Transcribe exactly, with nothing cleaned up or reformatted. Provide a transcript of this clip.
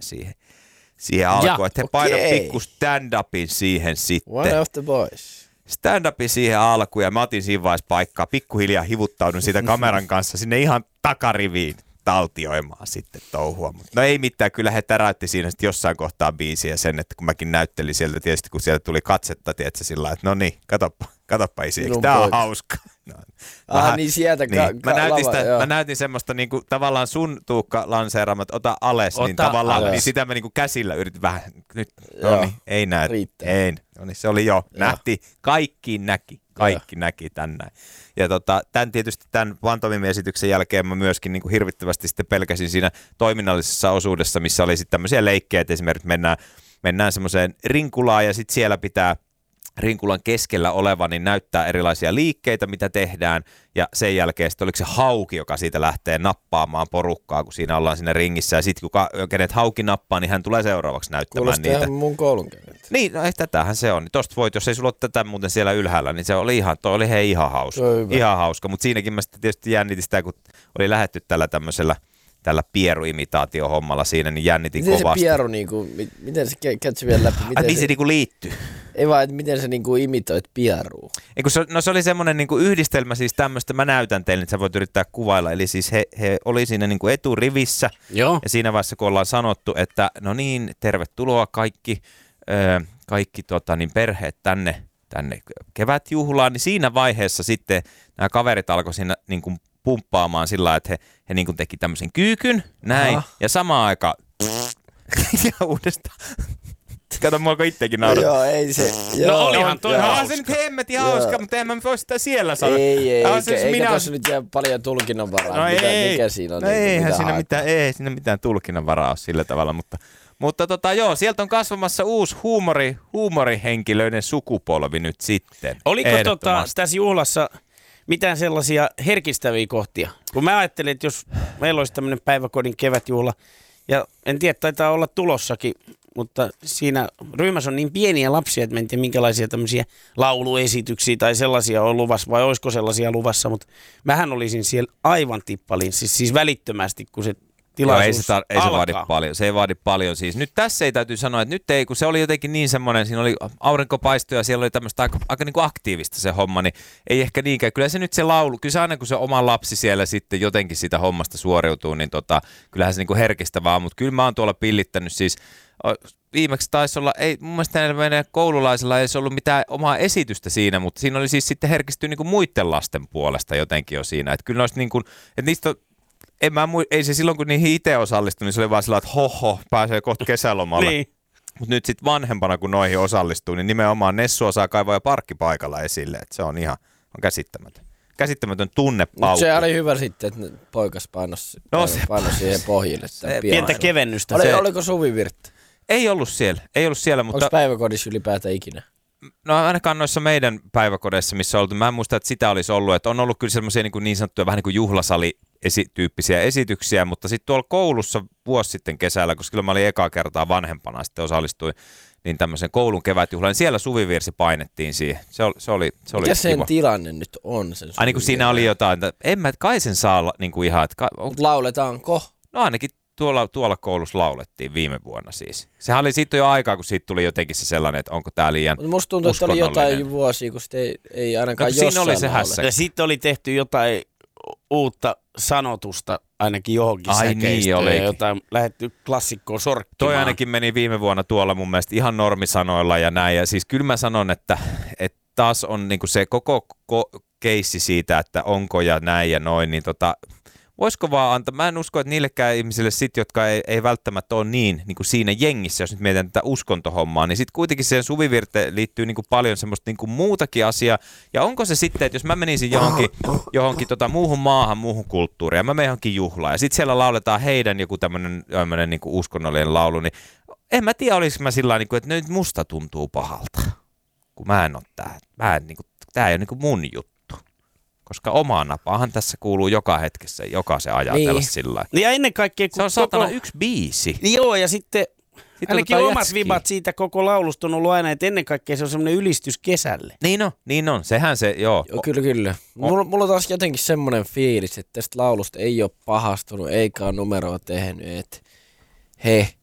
siihen, siihen alkuun. Että he okay. painoi pikku stand-upin siihen sitten. One of the boys. Stand-upin siihen alkuun ja mä otin siinä vaiheessa paikkaa. Pikkuhiljaa hivuttaudun siitä kameran kanssa sinne ihan takariviin taltioimaan sitten touhua. Mut no ei mitään, kyllä he täräytti siinä sitten jossain kohtaa biisiä sen, että kun mäkin näyttelin sieltä, tietysti kun sieltä tuli katsetta, tiedätkö, sillä että no niin, katoppa, katoppa isi, eikö tää on hauska? No, ah vähän, niin sieltä niin, ka- mä, näytin sitä, mä näytin semmoista niinku, tavallaan sun Tuukka lanseeraamat, ota ales, ota niin tavallaan ales. Niin sitä mä niinku käsillä yritin vähän, nyt, no niin, ei näy, ei, no niin, se oli jo, joo. Nähti, kaikki näki, kaikki joo. näki tänään. Ja tota, tämän tietysti tämän pantomiimiesityksen jälkeen mä myöskin niin kuin hirvittävästi sitten pelkäsin siinä toiminnallisessa osuudessa, missä oli sitten tämmöisiä leikkejä, että esimerkiksi mennään, mennään semmoiseen rinkulaan ja sitten siellä pitää rinkulan keskellä oleva, niin näyttää erilaisia liikkeitä, mitä tehdään, ja sen jälkeen sitten oliko se hauki, joka siitä lähtee nappaamaan porukkaa, kun siinä ollaan siinä ringissä, ja sitten kun kenet hauki nappaa, niin hän tulee seuraavaksi näyttämään kuulostaa niitä. Kuulostaa mun koulunkäynti. Niin, no ei, tätähän se on. Tosta voit, jos ei sulla ole tätä muuten siellä ylhäällä, niin se oli ihan, toi oli hei ihan hauska. Ihan hauska, mutta siinäkin mä sitten tietysti jännitin sitä, kun oli lähdetty tällä tämmöisellä tällä pieru-imitaatio-hommalla siinä, niin jännitin miten kovasti. Miten se pieru, niinku, miten se, käytkö vielä läpi? Miten niin se, se niinku liittyy? Ei vaan, että miten sä niinku imitoit pierua? Eiku se, no se oli semmoinen niinku yhdistelmä siis tämmöistä, mä näytän teille, että sä voit yrittää kuvailla. Eli siis he, he oli siinä niinku eturivissä. Joo. Ja siinä vaiheessa, kun ollaan sanottu, että no niin, tervetuloa kaikki, ö, kaikki tota, niin perheet tänne, tänne kevätjuhlaan, niin siinä vaiheessa sitten nämä kaverit alkoi siinä niinku pumppaamaan sillä lailla, että he, he niin kuin teki tämmöisen kyykyn, näin, aha. Ja samaan aikaan ja uudestaan. Kato, mua alkoi itsekin naurata. Joo, ei se. No joo, olihan toi hauska. On se nyt hemmetin hauska, mutta en mä voi sitä siellä sanoa. Ei, ei, eikä, eikä minä... tuossa nyt jää paljon tulkinnanvaraa. No mitä, ei, mikä siinä on. No niin, eihän siinä mitään, ei siinä mitään tulkinnanvaraa ole sillä tavalla, mutta, mutta tota, joo, sieltä on kasvamassa uusi huumori, huumorihenkilöiden sukupolvi nyt sitten. Oliko tota, tässä juhlassa mitään sellaisia herkistäviä kohtia? Kun mä ajattelin, että jos meillä olisi tämmöinen päiväkodin kevätjuhla, ja en tiedä, taitaa olla tulossakin, mutta siinä ryhmässä on niin pieniä lapsia, että mä en tiedä minkälaisia tämmöisiä lauluesityksiä tai sellaisia on luvassa, vai olisiko sellaisia luvassa, mutta mähän olisin siellä aivan tippalin, siis, siis välittömästi, kun se tilaisuus ei se, tar- ei se vaadi alkaa. paljon, se ei vaadi paljon siis. Nyt tässä ei täytyy sanoa, että nyt ei, kun se oli jotenkin niin semmoinen, siinä oli aurinkopaisto ja siellä oli tämmöistä aika, aika niin kuin aktiivista se homma, niin ei ehkä niinkään. Kyllä se nyt se laulu, kyllä se aina kun se oma lapsi siellä sitten jotenkin sitä hommasta suoriutuu, niin tota, kyllähän se niin kuin herkistävää, mutta kyllä mä oon tuolla pillittänyt siis, viimeksi taisi olla, ei mun mielestä meidän koululaisilla ei ollut mitään omaa esitystä siinä, mutta siinä oli siis sitten herkistynyt niin kuin muiden lasten puolesta jotenkin jo siinä, että kyllä noista niin kuin, että niistä on, En mä, ei se silloin, kun niihin itse osallistui, niin se oli vaan sillä, että hoho, pääsee kohta kesälomalle. Niin. Mutta nyt sitten vanhempana, kun noihin osallistuu, niin nimenomaan Nessu osaa kaivaa jo parkkipaikalla esille. Että se on ihan on käsittämätön. Käsittämätön tunnepaukku. Se oli hyvä sitten, että poikas painos, no, painos siihen pohjille. Pientä kevennystä. Oli, se... Oliko Suvivirttä? Ei ollut siellä, ei ollut siellä, mutta... Onko päiväkodissa ylipäätään ikinä? No ainakaan noissa meidän päiväkodeissa, missä on oltu. Mä en muista, että sitä olisi ollut. Että on ollut kyllä semmoisia niin, niin sanottuja vähän niin kuin juhlasali tyyppisiä esityksiä, mutta sitten tuolla koulussa vuosi sitten kesällä, koska kyllä mä olin ekaa kertaa vanhempana sitten osallistuin niin tämmöisen koulun kevätjuhlaan, niin siellä suvivirsi painettiin siihen. Se oli, se oli, se oli mikä sen kiva. tilanne nyt on? Sen Ai niin kuin siinä oli jotain, että en mä, kai sen saa niin kuin ihan. Että, Mut lauletaanko? No ainakin tuolla, tuolla koulussa laulettiin viime vuonna siis. Sehän oli siitä jo aikaa, kun siitä tuli jotenkin se sellainen, että onko tää liian uskonnollinen. Musta tuntuu, että oli jotain vuosia, kun sitä ei, ei ainakaan no, jossain oli se hässäkkä. Ja sitten oli tehty jotain uutta sanotusta ainakin johonkin ai säkeistä niin, ja jotain lähdetty klassikkoa sorkkimaan. Toi ainakin meni viime vuonna tuolla mun mielestä ihan normisanoilla ja näin. Ja siis kyllä mä sanon, että, että taas on niinku se koko ko- keissi siitä, että onko ja näin ja noin, niin tota... Voisiko vaan antaa, mä en usko, että niillekään ihmisille sit, jotka ei, ei välttämättä ole niin, niin kuin siinä jengissä, jos nyt mietitään tätä uskontohommaa, niin sitten kuitenkin siihen suvivirteen liittyy niin kuin paljon semmoista niin kuin muutakin asiaa. Ja onko se sitten, että jos mä menisin johonkin, johonkin tota muuhun maahan, muuhun kulttuuriin, ja mä menen johonkin juhlaan, ja sitten siellä lauletaan heidän joku tämmöinen niin kuin uskonnollinen laulu, niin en mä tiedä, olisiko mä sillä niin kuin, että nyt musta tuntuu pahalta, kun mä en ole tää, mä en, niin kuin, tää ei ole niin kuin mun juttu. Koska omaa napaahan tässä kuuluu joka hetkessä, jokaisen ajatella niin. Sillä lailla. Ja ennen kaikkea... Se on saatana koko... yksi biisi. Joo, ja sitten, sitten ainakin omat jätskiä. Vibat siitä koko laulusta on ollut aina, että ennen kaikkea se on semmoinen ylistys kesälle. Niin on, niin on. Sehän se, joo. joo kyllä, kyllä. Mulla, mulla on taas jotenkin semmoinen fiilis, että tästä laulusta ei ole pahastunut, eikä ole numeroa tehnyt, että he